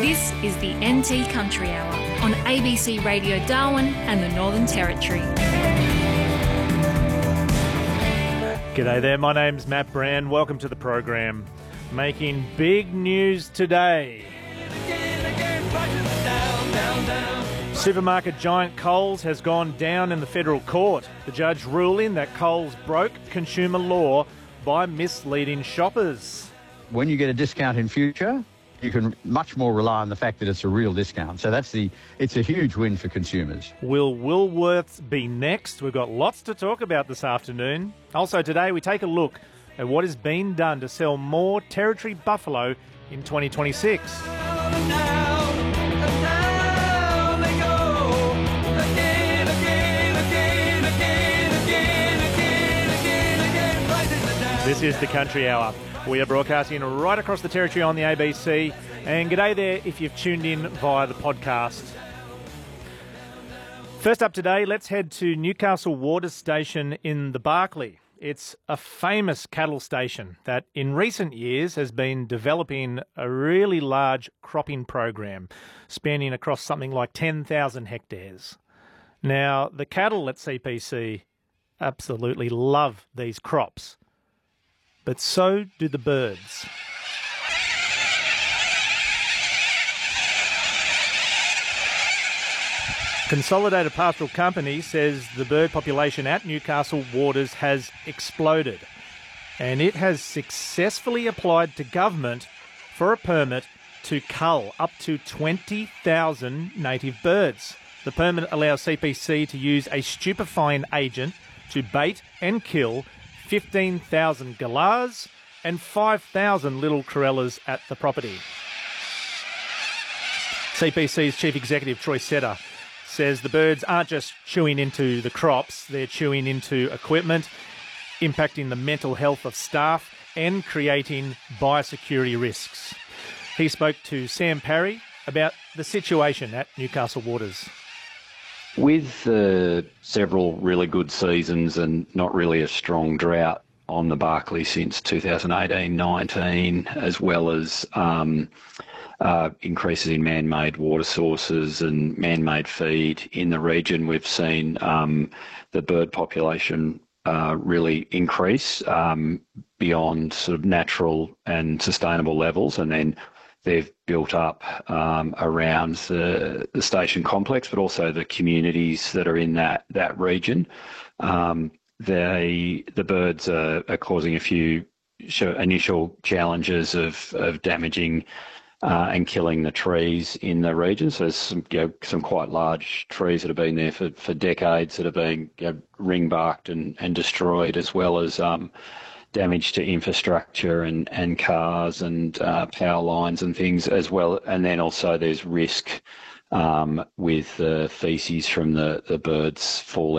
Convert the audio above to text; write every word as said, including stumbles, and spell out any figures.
This is the N T Country Hour on A B C Radio Darwin and the Northern Territory. G'day there, my name's Matt Brand. Welcome to the program. Making big news today. Supermarket giant Coles has gone down in the federal court. The judge ruling that Coles broke consumer law by misleading shoppers. When you get a discount in future, you can much more rely on the fact that it's a real discount. So that's the, it's a huge win for consumers. Will Woolworths be next? We've got lots to talk about this afternoon. Also today we take a look at what is being done to sell more Territory buffalo in twenty twenty-six. This is the Country Hour. We are broadcasting right across the Territory on the A B C. And g'day there if you've tuned in via the podcast. First up today, let's head to Newcastle Waters Station in the Barkly. It's a famous cattle station that in recent years has been developing a really large cropping program spanning across something like ten thousand hectares. Now, the cattle at C P C absolutely love these crops, but so do the birds. Consolidated Pastoral Company says the bird population at Newcastle Waters has exploded, and it has successfully applied to government for a permit to cull up to twenty thousand native birds. The permit allows C P C to use a stupefying agent to bait and kill fifteen thousand galahs and five thousand little corellas at the property. C P C's Chief Executive Troy Setter says the birds aren't just chewing into the crops, they're chewing into equipment, impacting the mental health of staff and creating biosecurity risks. He spoke to Sam Parry about the situation at Newcastle Waters. With uh, several really good seasons and not really a strong drought on the Barkly since two thousand eighteen nineteen, as well as um, uh, increases in man-made water sources and man-made feed in the region, we've seen um, the bird population uh, really increase um, beyond sort of natural and sustainable levels, and then they've built up um, around the, the station complex, but also the communities that are in that that region. Um, they, the birds are, are causing a few initial challenges of, of damaging uh, and killing the trees in the region. So there's some, you know, some quite large trees that have been there for, for decades that have been, you know, ring-barked and, and destroyed, as well as um, damage to infrastructure and, and cars and uh, power lines and things as well. And then also there's risk um, with the feces from the, the birds falling